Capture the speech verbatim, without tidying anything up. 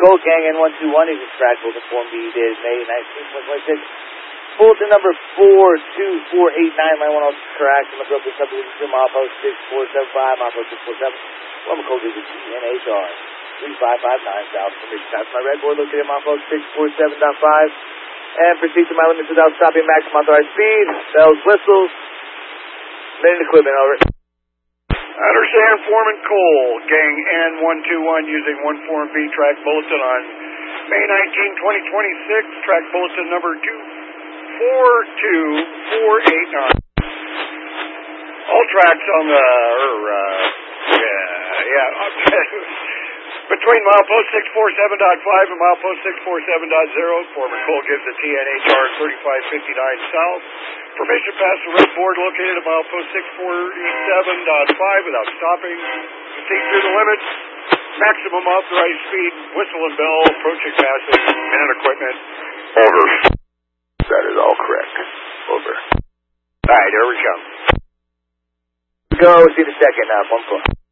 Colt, gang N one two one, is track bulletin form B dated May nineteenth, twenty twenty-six. Bulletin number four two four eight nine, line one oh track, from the Brooklyn subdivision to milepost six four seven five, milepost six four seven. Normal code is T N H R three five five nine, south from Mission. That's my red board located at milepost six four seven point five. And proceed to my limits without stopping, maximum authorized speed, bells, whistles, minute equipment, over. Understand, Foreman Cole, gang N one two one, using one form B track bulletin on May nineteenth, twenty twenty-six, track bulletin number two four two four eight nine. All tracks on the, or, uh, yeah, yeah, between milepost six four seven point five and milepost six four seven point zero, Foreman Cole gives the T N H R thirty-five fifty-nine south. Permission past the red board located at milepost six four seven point five without stopping. Proceed through the limits. Maximum authorized speed, whistle and bell, approaching passing, minute equipment. Over. That is all correct. Over. All right, here we come. Go, see the second, uh, one four.